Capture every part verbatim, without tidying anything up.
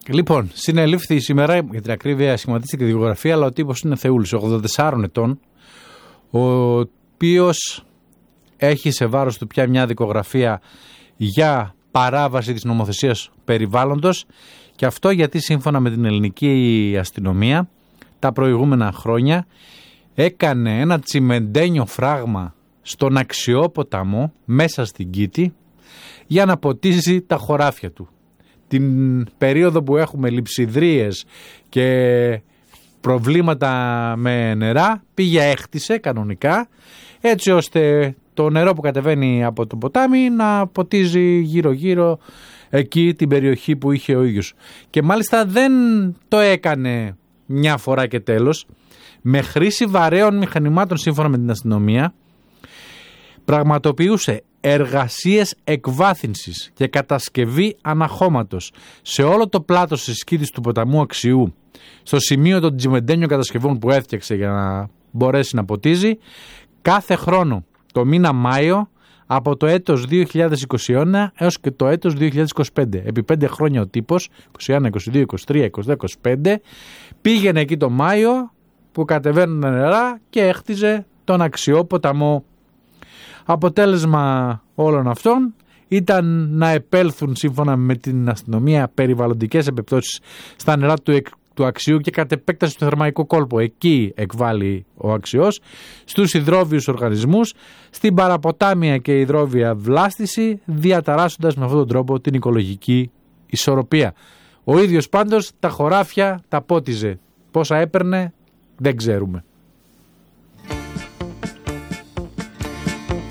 Λοιπόν, συνελήφθη σήμερα, για την ακρίβεια σχηματίστηκε η δικογραφία, αλλά ο τύπος είναι θεούλης, ογδόντα τεσσάρων ετών, ο οποίος έχει σε βάρος του πια μια δικογραφία για παράβαση της νομοθεσίας περιβάλλοντος, και αυτό γιατί σύμφωνα με την ελληνική αστυνομία τα προηγούμενα χρόνια έκανε ένα τσιμεντένιο φράγμα στον Αξιόποταμο μέσα στην Κήτη για να ποτίσει τα χωράφια του. Την περίοδο που έχουμε λειψιδρίες και προβλήματα με νερά, πήγε έχτισε κανονικά, έτσι ώστε το νερό που κατεβαίνει από το ποτάμι να ποτίζει γύρω γύρω εκεί την περιοχή που είχε ο ίδιος. Και μάλιστα δεν το έκανε μια φορά και τέλος, με χρήση βαρέων μηχανημάτων σύμφωνα με την αστυνομία πραγματοποιούσε εργασίες εκβάθυνσης και κατασκευή αναχώματος σε όλο το πλάτος της Κήτης του ποταμού Αξιού, στο σημείο των τσιμεντένιων κατασκευών που έφτιαξε για να μπορέσει να ποτίζει, κάθε χρόνο το μήνα Μάιο από το έτος δύο χιλιάδες είκοσι ένα έως και το έτος δύο χιλιάδες είκοσι πέντε. Επί πέντε χρόνια ο τύπος, είκοσι ένα, είκοσι δύο, είκοσι τρία, είκοσι δύο, είκοσι πέντε, πήγαινε εκεί το Μάιο που κατεβαίνουν τα νερά και έχτιζε τον Αξιόποταμό. Αποτέλεσμα όλων αυτών ήταν να επέλθουν σύμφωνα με την αστυνομία περιβαλλοντικές επιπτώσεις στα νερά του, του Αξιού και κατ' επέκταση του θερμαϊκού κόλπο. Εκεί εκβάλλει ο Αξιός, στους υδρόβιους οργανισμούς, στην παραποτάμια και υδρόβια βλάστηση, διαταράσσοντας με αυτόν τον τρόπο την οικολογική ισορροπία. Ο ίδιος πάντως τα χωράφια τα πότιζε. Πόσα έπαιρνε δεν ξέρουμε.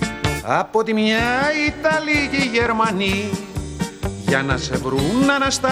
Από τη μια Ιταλοί και οι Γερμανοί για να σε βρουν αναστά